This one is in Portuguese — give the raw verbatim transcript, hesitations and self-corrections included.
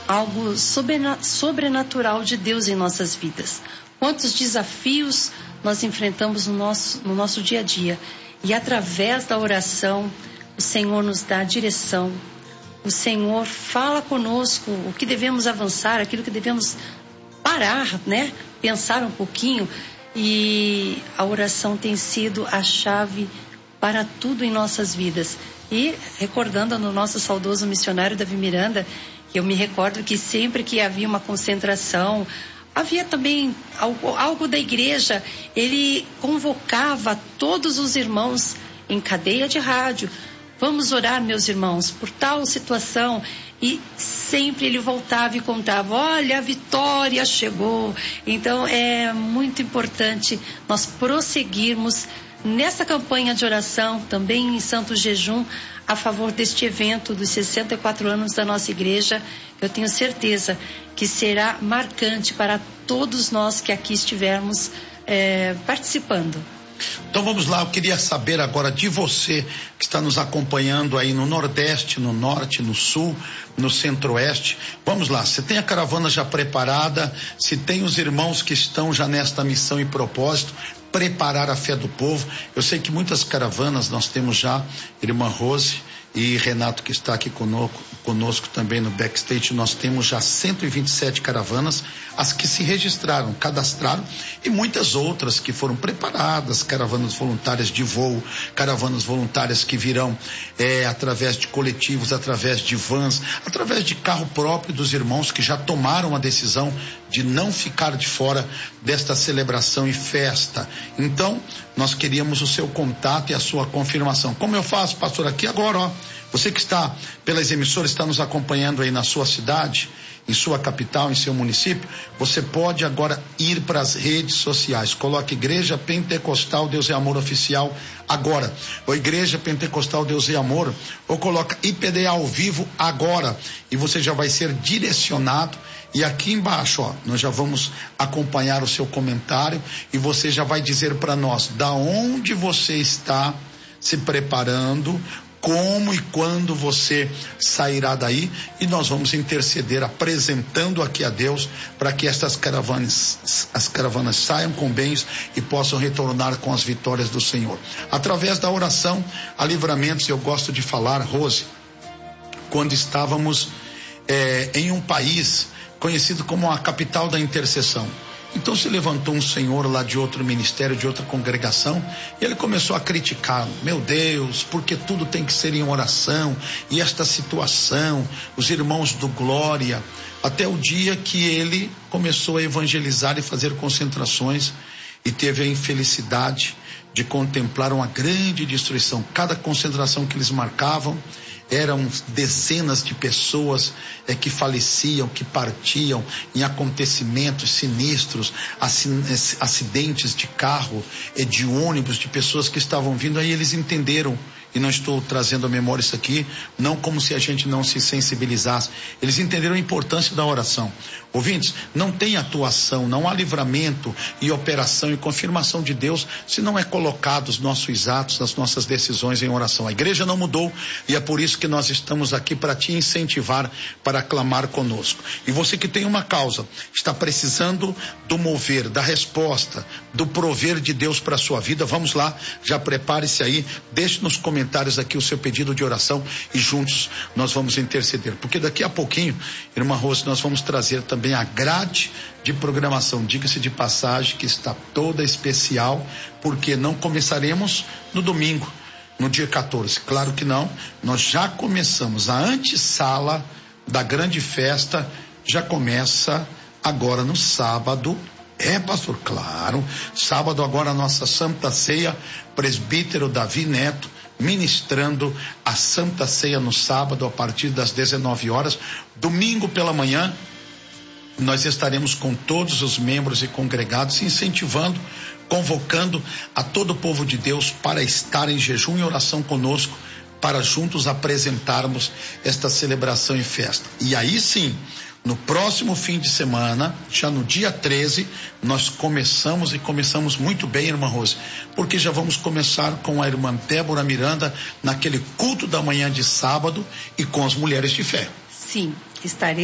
algo sobrenatural de Deus em nossas vidas. Quantos desafios nós enfrentamos no nosso, no nosso dia a dia. E através da oração, o Senhor nos dá a direção. O Senhor fala conosco o que devemos avançar, aquilo que devemos parar, né? Pensar um pouquinho. E a oração tem sido a chave para tudo em nossas vidas. E recordando no nosso saudoso missionário Davi Miranda, que eu me recordo que sempre que havia uma concentração, havia também algo, algo da igreja, ele convocava todos os irmãos em cadeia de rádio. Vamos orar, meus irmãos, por tal situação. E sempre ele voltava e contava, olha, a vitória chegou. Então é muito importante nós prosseguirmos nessa campanha de oração, também em santo jejum, a favor deste evento dos sessenta e quatro anos da nossa igreja. Eu tenho certeza que será marcante para todos nós que aqui estivermos é, participando. Então vamos lá, eu queria saber agora de você que está nos acompanhando aí no Nordeste, no Norte, no Sul, no Centro-Oeste. Vamos lá, se tem a caravana já preparada, se tem os irmãos que estão já nesta missão e propósito, preparar a fé do povo. Eu sei que muitas caravanas nós temos já, irmã Rose e Renato que está aqui conosco, conosco também no backstage, nós temos já cento e vinte e sete caravanas, as que se registraram, cadastraram, e muitas outras que foram preparadas, caravanas voluntárias de voo, caravanas voluntárias que virão é, através de coletivos, através de vans, através de carro próprio dos irmãos que já tomaram a decisão de não ficar de fora desta celebração e festa. Então, nós queríamos o seu contato e a sua confirmação. Como eu faço, pastor, aqui agora, ó, você que está pelas emissoras, está nos acompanhando aí na sua cidade, em sua capital, em seu município, você pode agora ir para as redes sociais. Coloque Igreja Pentecostal Deus é Amor Oficial agora, ou Igreja Pentecostal Deus é Amor, ou coloca I P D A ao vivo agora, e você já vai ser direcionado. E aqui embaixo, ó, nós já vamos acompanhar o seu comentário e você já vai dizer para nós da onde você está se preparando, como e quando você sairá daí, e nós vamos interceder, apresentando aqui a Deus para que estas caravanas, as caravanas saiam com bens e possam retornar com as vitórias do Senhor. Através da oração a livramentos, eu gosto de falar, Rose, quando estávamos é, em um país conhecido como a capital da intercessão. Então se levantou um senhor lá de outro ministério, de outra congregação, e ele começou a criticar, meu Deus, porque tudo tem que ser em oração, e esta situação, os irmãos do Glória, até o dia que ele começou a evangelizar e fazer concentrações, e teve a infelicidade de contemplar uma grande destruição. Cada concentração que eles marcavam, eram dezenas de pessoas é, que faleciam, que partiam em acontecimentos sinistros, acidentes de carro, é, de ônibus, de pessoas que estavam vindo. Aí eles entenderam, e não estou trazendo à memória isso aqui, não como se a gente não se sensibilizasse. Eles entenderam a importância da oração. Ouvintes, não tem atuação, não há livramento e operação e confirmação de Deus se não é colocado os nossos atos, as nossas decisões em oração. A igreja não mudou e é por isso que nós estamos aqui para te incentivar, para clamar conosco. E você que tem uma causa, está precisando do mover, da resposta, do prover de Deus para a sua vida, vamos lá, já prepare-se aí, deixe nos comentários aqui o seu pedido de oração e juntos nós vamos interceder, porque daqui a pouquinho, irmã Rose, nós vamos trazer também a grade de programação, diga-se de passagem que está toda especial, porque não começaremos no domingo, no dia quatorze, claro que não, nós já começamos, a antessala da grande festa já começa agora no sábado. É, pastor, claro, sábado agora a nossa Santa Ceia, presbítero Davi Neto ministrando a Santa Ceia no sábado a partir das dezenove horas, domingo pela manhã nós estaremos com todos os membros e congregados incentivando, convocando a todo o povo de Deus para estar em jejum e oração conosco, para juntos apresentarmos esta celebração e festa. E aí sim, no próximo fim de semana, já no dia treze, nós começamos e começamos muito bem, irmã Rose, porque já vamos começar com a irmã Débora Miranda naquele culto da manhã de sábado e com as mulheres de fé. Sim, estarei